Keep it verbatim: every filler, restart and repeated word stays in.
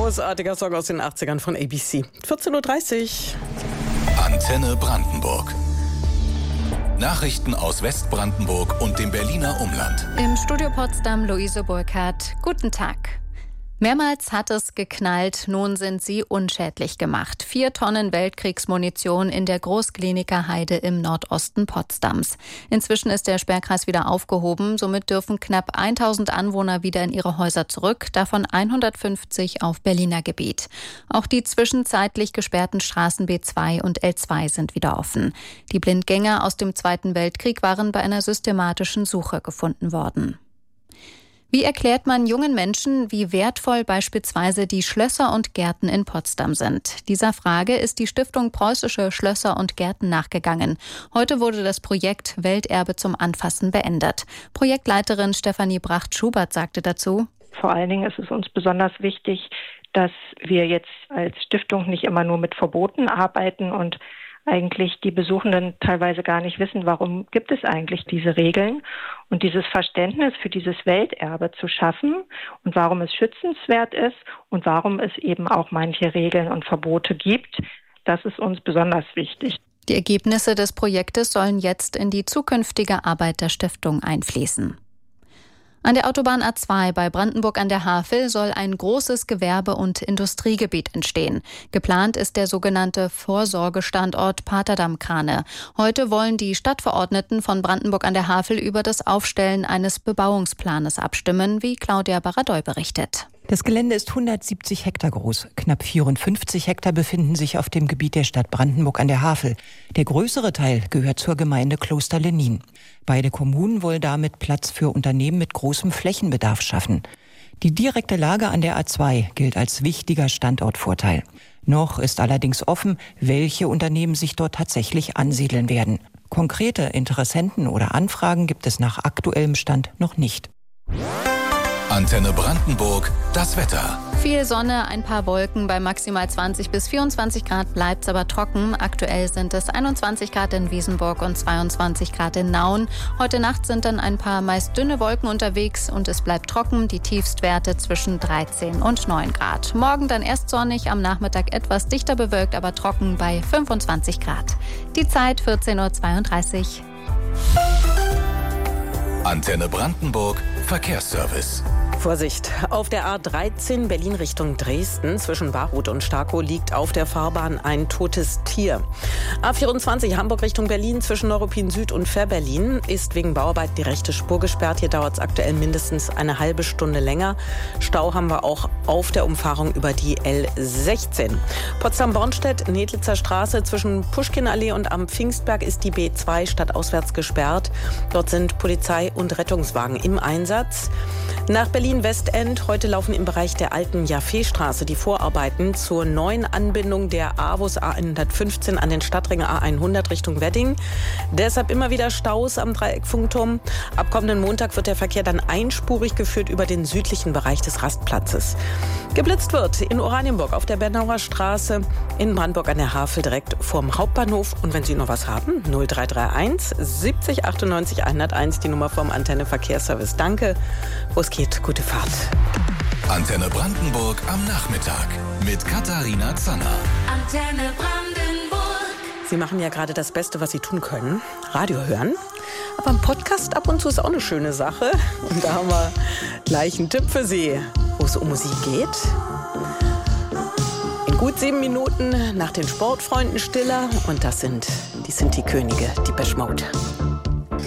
Großartiger Song aus den achtzigern von A B C. vierzehn Uhr dreißig. Antenne Brandenburg. Nachrichten aus Westbrandenburg und dem Berliner Umland. Im Studio Potsdam Luise Burkhardt. Guten Tag. Mehrmals hat es geknallt, nun sind sie unschädlich gemacht. Vier Tonnen Weltkriegsmunition in der Großkliniker Heide im Nordosten Potsdams. Inzwischen ist der Sperrkreis wieder aufgehoben, somit dürfen knapp tausend Anwohner wieder in ihre Häuser zurück, davon hundertfünfzig auf Berliner Gebiet. Auch die zwischenzeitlich gesperrten Straßen B zwei und L zwei sind wieder offen. Die Blindgänger aus dem Zweiten Weltkrieg waren bei einer systematischen Suche gefunden worden. Wie erklärt man jungen Menschen, wie wertvoll beispielsweise die Schlösser und Gärten in Potsdam sind? Dieser Frage ist die Stiftung Preußische Schlösser und Gärten nachgegangen. Heute wurde das Projekt Welterbe zum Anfassen beendet. Projektleiterin Stefanie Bracht-Schubert sagte dazu: Vor allen Dingen ist es uns besonders wichtig, dass wir jetzt als Stiftung nicht immer nur mit Verboten arbeiten und eigentlich die Besuchenden teilweise gar nicht wissen, warum gibt es eigentlich diese Regeln, und dieses Verständnis für dieses Welterbe zu schaffen und warum es schützenswert ist und warum es eben auch manche Regeln und Verbote gibt, das ist uns besonders wichtig. Die Ergebnisse des Projektes sollen jetzt in die zukünftige Arbeit der Stiftung einfließen. An der Autobahn A zwei bei Brandenburg an der Havel soll ein großes Gewerbe- und Industriegebiet entstehen. Geplant ist der sogenannte Vorsorgestandort Paterdamm-Krane. Heute wollen die Stadtverordneten von Brandenburg an der Havel über das Aufstellen eines Bebauungsplanes abstimmen, wie Claudia Baradoy berichtet. Das Gelände ist hundertsiebzig Hektar groß. Knapp vierundfünfzig Hektar befinden sich auf dem Gebiet der Stadt Brandenburg an der Havel. Der größere Teil gehört zur Gemeinde Kloster-Lenin. Beide Kommunen wollen damit Platz für Unternehmen mit großem Flächenbedarf schaffen. Die direkte Lage an der A zwei gilt als wichtiger Standortvorteil. Noch ist allerdings offen, welche Unternehmen sich dort tatsächlich ansiedeln werden. Konkrete Interessenten oder Anfragen gibt es nach aktuellem Stand noch nicht. Antenne Brandenburg, das Wetter. Viel Sonne, ein paar Wolken, bei maximal zwanzig bis vierundzwanzig Grad bleibt es aber trocken. Aktuell sind es einundzwanzig Grad in Wiesenburg und zweiundzwanzig Grad in Nauen. Heute Nacht sind dann ein paar meist dünne Wolken unterwegs und es bleibt trocken. Die Tiefstwerte zwischen dreizehn und neun Grad. Morgen dann erst sonnig, am Nachmittag etwas dichter bewölkt, aber trocken bei fünfundzwanzig Grad. Die Zeit vierzehn Uhr zweiunddreißig. Antenne Brandenburg, Verkehrsservice. Vorsicht, auf der A dreizehn Berlin Richtung Dresden zwischen Barroth und Starkow liegt auf der Fahrbahn ein totes Tier. A vierundzwanzig Hamburg Richtung Berlin zwischen Neuruppin Süd und Fährberlin ist wegen Bauarbeiten die rechte Spur gesperrt. Hier dauert es aktuell mindestens eine halbe Stunde länger. Stau haben wir auch auf der Umfahrung über die L sechzehn. Potsdam-Bornstedt, Nedlitzer Straße zwischen Puschkinallee und am Pfingstberg ist die B zwei stadtauswärts gesperrt. Dort sind Polizei und Rettungswagen im Einsatz. Nach Berlin-Westend, heute laufen im Bereich der alten Jaffe-Straße die Vorarbeiten zur neuen Anbindung der AWUS A hundertfünfzehn an den Stadtring A hundert Richtung Wedding. Deshalb immer wieder Staus am Dreieckfunkturm. Ab kommenden Montag wird der Verkehr dann einspurig geführt über den südlichen Bereich des Rastplatzes. Geblitzt wird in Oranienburg auf der Bernauer Straße, in Brandenburg an der Havel direkt vorm Hauptbahnhof. Und wenn Sie noch was haben, null drei drei eins siebzig achtundneunzig hunderteins, die Nummer vom Antenne Verkehrsservice. Danke. Wo es geht, gute Fahrt. Antenne Brandenburg am Nachmittag mit Katharina Zanner. Antenne Brandenburg. Sie machen ja gerade das Beste, was Sie tun können, Radio hören. Aber ein Podcast ab und zu ist auch eine schöne Sache. Und da haben wir gleich einen Tipp für Sie, wo es um Musik geht. In gut sieben Minuten nach den Sportfreunden Stiller. Und das sind die Sinti-Könige, die Depeche Mode.